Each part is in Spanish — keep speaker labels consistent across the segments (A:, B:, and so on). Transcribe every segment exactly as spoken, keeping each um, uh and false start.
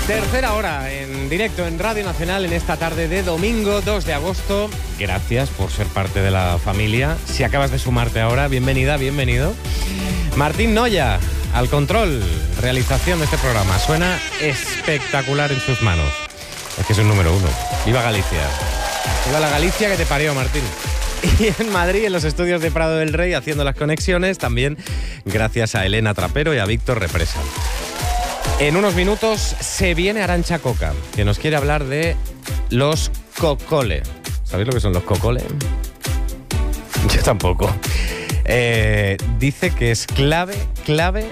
A: Tercera hora en directo en Radio Nacional en esta tarde de domingo dos de agosto. Gracias por ser parte de la familia. Si acabas de sumarte ahora, bienvenida, bienvenido. Martín Noya, al control, realización de este programa. Suena espectacular en sus manos. Es que es un número uno. ¡Viva Galicia! ¡Viva la Galicia que te parió, Martín! Y en Madrid, en los estudios de Prado del Rey, haciendo las conexiones, también gracias a Elena Trapero y a Víctor Represa. En unos minutos se viene Arantxa Coca, que nos quiere hablar de los cocole. ¿Sabéis lo que son los cocole? Yo tampoco. Eh, dice que es clave, clave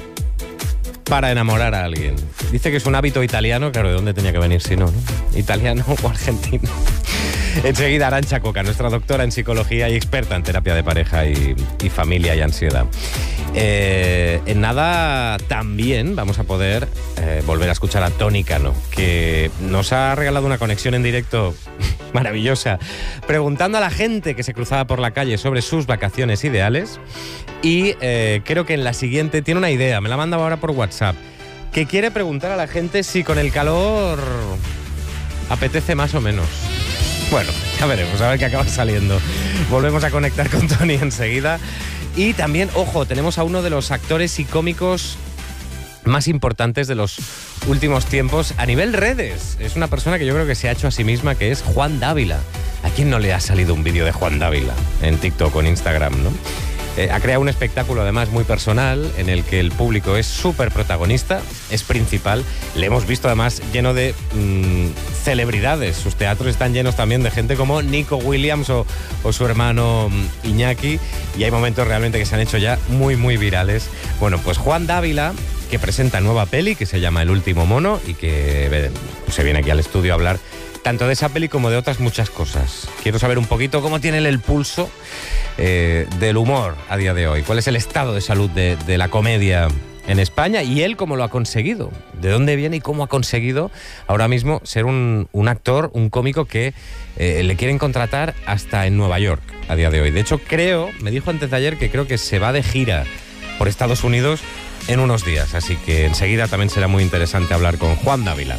A: para enamorar a alguien. Dice que es un hábito italiano, claro, ¿de dónde tenía que venir si no, no? ¿Italiano o argentino? Enseguida Arantxa Coca, nuestra doctora en psicología y experta en terapia de pareja y, y familia y ansiedad. Eh, en nada también vamos a poder eh, volver a escuchar a Toni Cano, que nos ha regalado una conexión en directo maravillosa, preguntando a la gente que se cruzaba por la calle sobre sus vacaciones ideales. Y eh, creo que en la siguiente tiene una idea, me la manda ahora por WhatsApp, que quiere preguntar a la gente si con el calor apetece más o menos. Bueno, ya veremos, a ver qué acaba saliendo. Volvemos a conectar con Toni enseguida. Y también, ojo, tenemos a uno de los actores y cómicos más importantes de los últimos tiempos a nivel redes. Es una persona que yo creo que se ha hecho a sí misma, que es Juan Dávila. ¿A quién no le ha salido un vídeo de Juan Dávila en TikTok o en Instagram, no? Eh, ha creado un espectáculo además muy personal en el que el público es súper protagonista, es principal. Le hemos visto además lleno de mmm, celebridades. Sus teatros están llenos también de gente como Nico Williams o, o su hermano Iñaki, y hay momentos realmente que se han hecho ya muy muy virales. Bueno, pues Juan Dávila, que presenta nueva peli que se llama El último mono y que eh, se viene aquí al estudio a hablar tanto de esa peli como de otras muchas cosas. Quiero saber un poquito cómo tiene él el pulso eh, del humor a día de hoy. ¿Cuál es el estado de salud de, de la comedia en España? Y él cómo lo ha conseguido. ¿De dónde viene y cómo ha conseguido ahora mismo ser un, un actor, un cómico que eh, le quieren contratar hasta en Nueva York a día de hoy? De hecho, creo, me dijo antes de ayer que creo que se va de gira por Estados Unidos en unos días. Así que enseguida también será muy interesante hablar con Juan Dávila.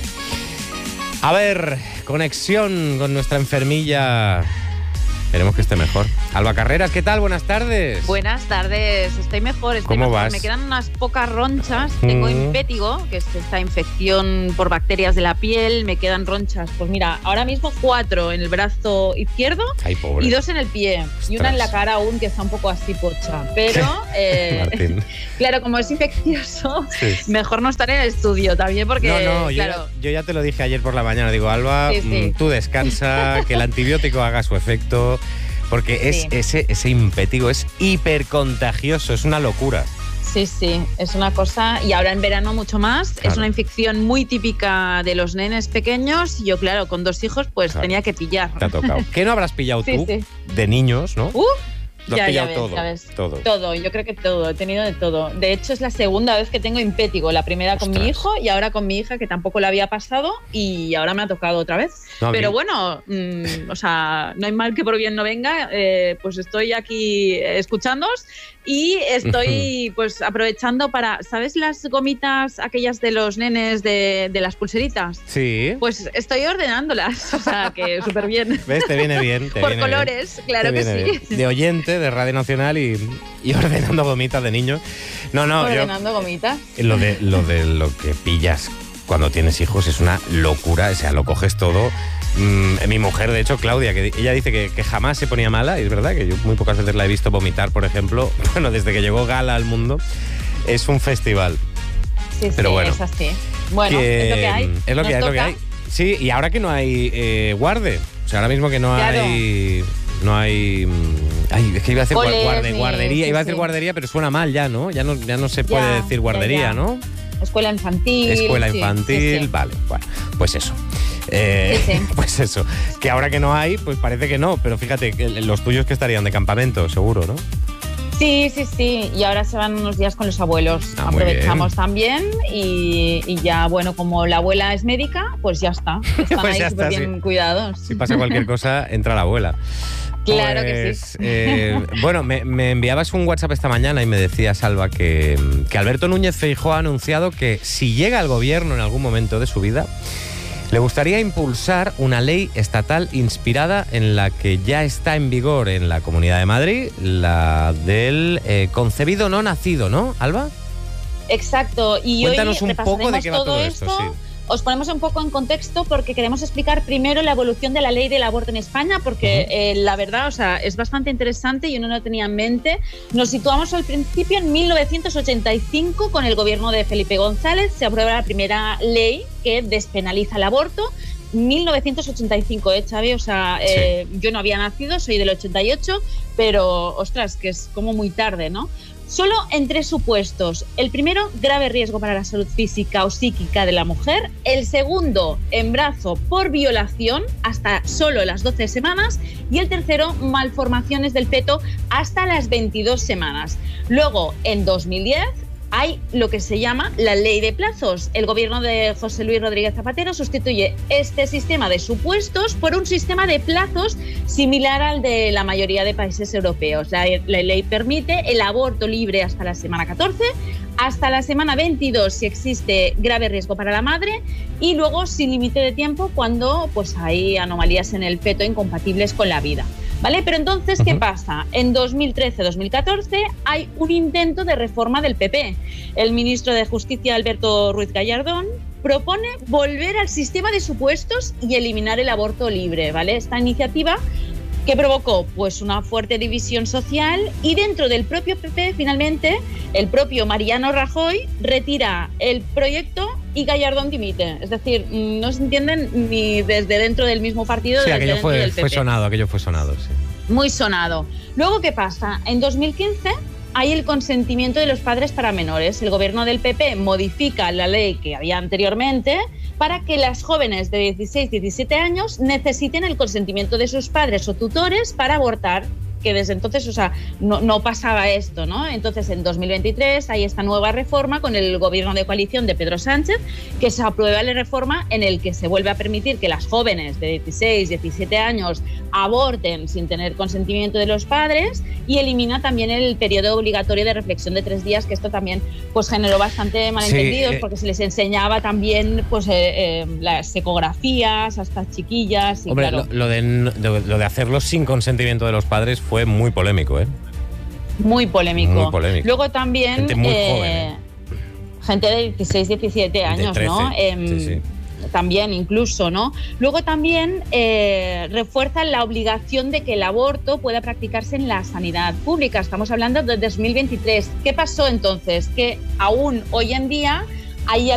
A: A ver, conexión con nuestra enfermilla. Esperemos que esté mejor. Alba Carreras, ¿qué tal? Buenas tardes.
B: Buenas tardes, estoy mejor. Estoy
A: ¿Cómo
B: mejor.
A: vas?
B: Me quedan unas pocas ronchas. Tengo
A: Mm.
B: impétigo, que es esta infección por bacterias de la piel. Me quedan ronchas. Pues mira, ahora mismo cuatro en el brazo izquierdo.
A: Ay, pobre.
B: Y dos en el pie.
A: Ostras.
B: Y una en la cara aún, que está un poco así pocha. Pero, eh,
A: Martín.
B: claro, como es infeccioso,
A: Sí.
B: mejor no estar en el estudio también, porque,
A: No, no, yo,
B: claro...
A: ya, yo ya te lo dije ayer por la mañana. Digo, Alba,
B: Sí, sí.
A: mm, tú descansa, que el antibiótico haga su efecto, porque es
B: Sí.
A: ese, ese impétigo es hipercontagioso, es una locura.
B: Sí, sí, es una cosa, y ahora en verano mucho más.
A: Claro.
B: Es una infección muy típica de los nenes pequeños, y yo, claro, con dos hijos, pues
A: Claro.
B: tenía que pillar.
A: Te ha tocado. ¿Qué no habrás pillado
B: Sí,
A: tú
B: sí.
A: de niños, no?
B: Uh,
A: Lo has
B: ya,
A: pillado
B: ya ves,
A: todo,
B: ya ves.
A: todo.
B: Todo, yo creo que todo, he tenido de todo. De hecho, es la segunda vez que tengo impétigo, la primera con
A: Ostras.
B: mi hijo y ahora con mi hija, que tampoco la había pasado, y ahora me ha tocado otra vez.
A: No, a mí-
B: Pero bueno, mmm, o sea, no hay mal que por bien no venga, eh, pues estoy aquí escuchándoos y estoy pues aprovechando para, ¿sabes las gomitas aquellas de los nenes de, de las pulseritas?
A: Sí.
B: Pues estoy ordenándolas, o sea, que súper bien.
A: ¿Ves? Te viene bien. Te
B: Por
A: viene bien.
B: colores, claro
A: Te
B: que
A: viene
B: sí.
A: bien. De oyente de Radio Nacional y, y ordenando gomitas de niños. No, no, yo,
B: Ordenando gomitas.
A: lo de, lo de lo que pillas cuando tienes hijos es una locura, o sea, lo coges todo. Mm, mi mujer, de hecho, Claudia, que ella dice que, que jamás se ponía mala, y es verdad que yo muy pocas veces la he visto vomitar, por ejemplo. Bueno, desde que llegó Gala al mundo, es un festival.
B: Sí,
A: Pero
B: sí,
A: bueno,
B: es así. Bueno,
A: que,
B: es lo que hay.
A: Es lo
B: Nos
A: que hay, es lo que
B: toca.
A: hay. Sí, y ahora que no hay eh, guarde, o sea, ahora mismo que no
B: Claro.
A: hay... No hay... mm, Ay, es que iba a decir guar-
B: Coles,
A: guarde,
B: ni-
A: guardería,
B: sí,
A: iba a decir
B: sí.
A: guardería, pero suena mal ya, ¿no? Ya no, ya no se puede
B: Ya,
A: decir
B: ya,
A: guardería,
B: ya.
A: ¿no?
B: Escuela infantil.
A: Escuela
B: sí,
A: infantil,
B: sí, sí.
A: vale, bueno, pues eso. Eh,
B: Sí, sí.
A: Pues eso, que ahora que no hay, pues parece que no, pero fíjate, que los tuyos que estarían de campamento, seguro, ¿no?
B: Sí, sí, sí. Y ahora se van unos días con los abuelos.
A: Ah, muy
B: Aprovechamos también y, y ya, bueno, como la abuela es médica, pues ya está. Están
A: Pues
B: ahí
A: ya
B: súper
A: está,
B: bien
A: sí.
B: cuidados.
A: Si pasa cualquier cosa, entra la abuela.
B: Claro
A: pues,
B: que sí.
A: Eh, bueno, me, me enviabas un WhatsApp esta mañana y me decías, Alba, que, que Alberto Núñez Feijóo ha anunciado que si llega al gobierno en algún momento de su vida, le gustaría impulsar una ley estatal inspirada en la que ya está en vigor en la Comunidad de Madrid, la del eh, concebido no nacido, ¿no, Alba?
B: Exacto. Y
A: Cuéntanos
B: hoy
A: un poco de qué va todo
B: esto.
A: esto, sí.
B: Os ponemos un poco en contexto porque queremos explicar primero la evolución de la ley del aborto en España, porque uh-huh. eh, la verdad, o sea, es bastante interesante y uno no tenía en mente. Nos situamos al principio en mil novecientos ochenta y cinco con el gobierno de Felipe González. Se aprueba la primera ley que despenaliza el aborto. mil novecientos ochenta y cinco, ¿eh, Xavi? O sea, eh, sí. Yo no había nacido, soy del ochenta y ocho, pero, ostras, que es como muy tarde, ¿no? Solo en tres supuestos. El primero, grave riesgo para la salud física o psíquica de la mujer. El segundo, embarazo por violación hasta solo las doce semanas. Y el tercero, malformaciones del feto hasta las veintidós semanas. Luego, en dos mil diez, hay lo que se llama la ley de plazos. El gobierno de José Luis Rodríguez Zapatero sustituye este sistema de supuestos por un sistema de plazos similar al de la mayoría de países europeos. La, la ley permite el aborto libre hasta la semana catorce, hasta la semana veintidós si existe grave riesgo para la madre y luego sin límite de tiempo cuando pues, hay anomalías en el feto incompatibles con la vida. ¿Vale? Pero entonces, ¿qué uh-huh. pasa? En dos mil trece dos mil catorce hay un intento de reforma del P P. El ministro de Justicia, Alberto Ruiz Gallardón, propone volver al sistema de supuestos y eliminar el aborto libre, ¿vale? Esta iniciativa que provocó pues, una fuerte división social y dentro del propio P P, finalmente, el propio Mariano Rajoy retira el proyecto y Gallardón dimite. Es decir, no se entienden ni desde dentro del mismo partido.
A: Sí,
B: desde
A: aquello
B: dentro
A: fue,
B: del P P.
A: fue sonado, aquello fue sonado, sí.
B: Muy sonado. Luego, ¿qué pasa? En dos mil quince hay el consentimiento de los padres para menores. El gobierno del P P modifica la ley que había anteriormente para que las jóvenes de dieciséis a diecisiete años necesiten el consentimiento de sus padres o tutores para abortar, que desde entonces, o sea, no, no pasaba esto, ¿no? Entonces, en dos mil veintitrés hay esta nueva reforma con el gobierno de coalición de Pedro Sánchez, que se aprueba la reforma en el que se vuelve a permitir que las jóvenes de dieciséis, diecisiete años aborten sin tener consentimiento de los padres y elimina también el periodo obligatorio de reflexión de tres días, que esto también pues generó bastante malentendidos, sí, eh, porque se les enseñaba también pues eh, eh, las ecografías a estas chiquillas. Y
A: hombre,
B: claro,
A: lo, lo, de, lo de hacerlo sin consentimiento de los padres fue muy polémico, ¿eh?
B: Muy polémico.
A: Muy polémico.
B: Luego también
A: gente muy
B: eh,
A: joven, ¿eh?
B: Gente de dieciséis, diecisiete años,
A: trece,
B: ¿no? Eh,
A: sí, sí.
B: También incluso, ¿no? Luego también eh, refuerza la obligación de que el aborto pueda practicarse en la sanidad pública. Estamos hablando de dos mil veintitrés. ¿Qué pasó entonces? Que aún hoy en día hay